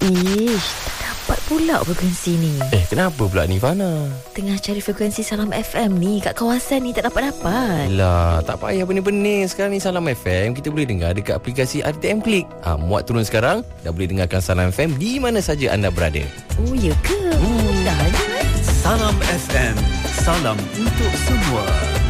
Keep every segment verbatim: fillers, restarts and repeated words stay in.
Ish, tak dapat pula frekuensi ni. Eh, kenapa pula ni, Fana? Tengah cari frekuensi Salam F M ni kat kawasan ni tak dapat-dapat. Lah, tak payah benih-benih. Sekarang ni Salam F M kita boleh dengar dekat aplikasi R T M Klik. Ha, muat turun sekarang, dah boleh dengarkan Salam F M di mana saja anda berada. Oh, ya ke? Hmm. Dah aja. Salam F M, salam untuk semua.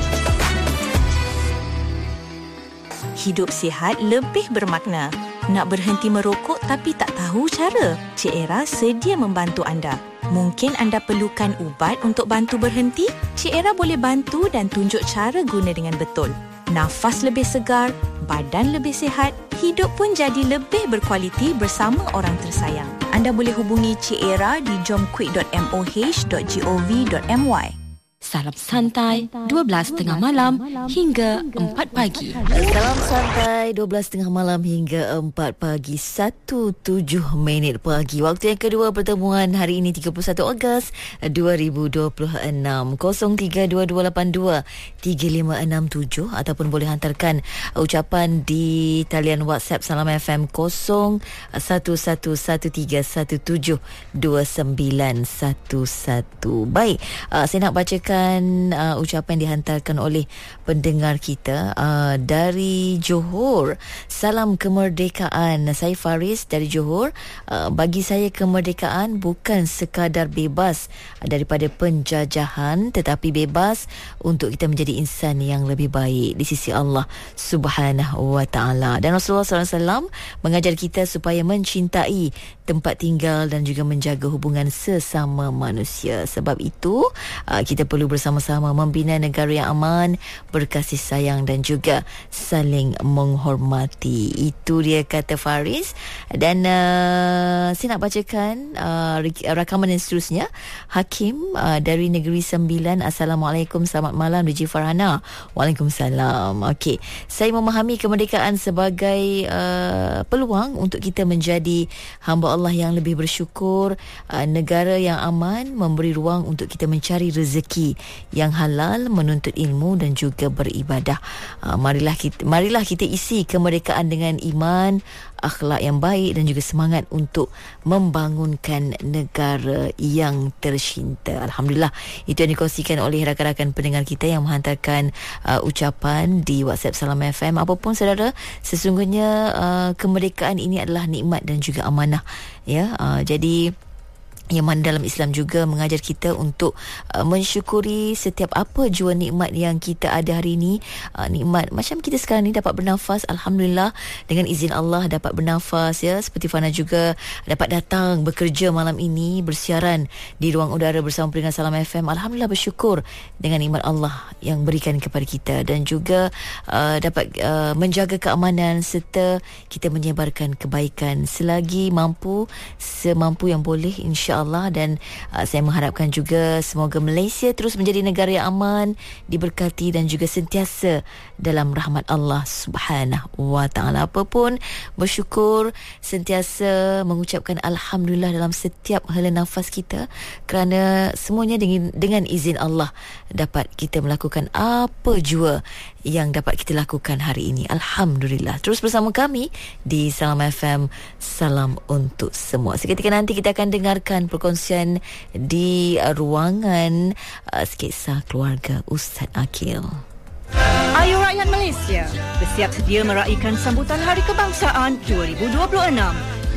Hidup sihat lebih bermakna. Nak berhenti merokok tapi tak tahu cara? Cik Era sedia membantu anda. Mungkin anda perlukan ubat untuk bantu berhenti? Cik Era boleh bantu dan tunjuk cara guna dengan betul. Nafas lebih segar, badan lebih sihat, hidup pun jadi lebih berkualiti bersama orang tersayang. Anda boleh hubungi Cik Era di jomquick dot moh dot gov dot my. Salam santai, dua belas tengah malam hingga empat pagi. Salam santai, dua belas tengah malam hingga empat pagi, satu tujuh minit pagi. Waktu yang kedua pertemuan hari ini tiga puluh satu Ogos dua ribu dua puluh enam. kosong tiga dua dua lapan dua tiga lima enam tujuh ataupun boleh hantarkan ucapan di talian WhatsApp Salam F M kosong satu satu satu tiga satu tujuh dua sembilan satu satu. Baik, uh, saya nak bacakan Uh, ucapan dihantarkan oleh pendengar kita uh, dari Johor. Salam kemerdekaan. Saya Faris dari Johor. Uh, bagi saya kemerdekaan bukan sekadar bebas daripada penjajahan, tetapi bebas untuk kita menjadi insan yang lebih baik di sisi Allah Subhanahu wa taala. Dan Rasulullah sallallahu alaihi wasallam mengajar kita supaya mencintai tempat tinggal dan juga menjaga hubungan sesama manusia. Sebab itu uh, kita perlu bersama-sama membina negara yang aman, berkasih sayang dan juga saling menghormati. Itu dia kata Faris. Dan uh, saya nak bacakan uh, rakaman yang seterusnya. Hakim uh, dari Negeri Sembilan. Assalamualaikum, selamat malam D J Farhana. Waalaikumsalam. Okey, saya memahami kemerdekaan sebagai uh, peluang untuk kita menjadi hamba Allah yang lebih bersyukur, uh, negara yang aman, memberi ruang untuk kita mencari rezeki yang halal, menuntut ilmu dan juga beribadah. Uh, marilah kita marilah kita isi kemerdekaan dengan iman, akhlak yang baik dan juga semangat untuk membangunkan negara yang tercinta. Alhamdulillah, itu yang dikongsikan oleh rakan-rakan pendengar kita yang menghantarkan uh, ucapan di WhatsApp Salam F M. Apapun saudara, sesungguhnya uh, kemerdekaan ini adalah nikmat dan juga amanah, ya. Uh, jadi yang mana dalam Islam juga mengajar kita untuk uh, mensyukuri setiap apa jua nikmat yang kita ada hari ini. Uh, nikmat macam kita sekarang ni dapat bernafas, Alhamdulillah, dengan izin Allah dapat bernafas, ya. Seperti Fana juga dapat datang bekerja malam ini, bersiaran di ruang udara bersama pendengar Salam F M. Alhamdulillah, bersyukur dengan nikmat Allah yang berikan kepada kita, dan juga uh, dapat uh, menjaga keamanan serta kita menyebarkan kebaikan selagi mampu, semampu yang boleh, insya Allah. Dan uh, saya mengharapkan juga semoga Malaysia terus menjadi negara yang aman, diberkati dan juga sentiasa dalam rahmat Allah Subhanahu wa taala. Apapun, bersyukur, sentiasa mengucapkan alhamdulillah dalam setiap hela nafas kita, kerana semuanya dengan dengan izin Allah dapat kita melakukan apa jua yang dapat kita lakukan hari ini. Alhamdulillah. Terus bersama kami di Salam F M, salam untuk semua. Seketika nanti kita akan dengarkan perkongsian di uh, ruangan uh, sketsa keluarga Ustaz Akil. Ayo rakyat Malaysia, bersiap sedia meraihkan sambutan Hari Kebangsaan dua ribu dua puluh enam.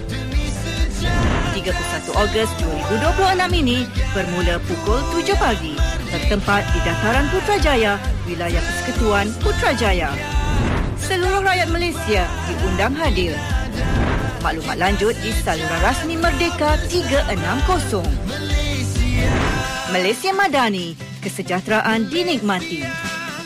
tiga puluh satu Ogos dua ribu dua puluh enam ini bermula pukul tujuh pagi, bertempat di Dataran Putrajaya, Wilayah Persekutuan Putrajaya. Seluruh rakyat Malaysia diundang hadir. Maklumat lanjut di saluran rasmi Merdeka tiga enam kosong. Malaysia Madani, kesejahteraan dinikmati.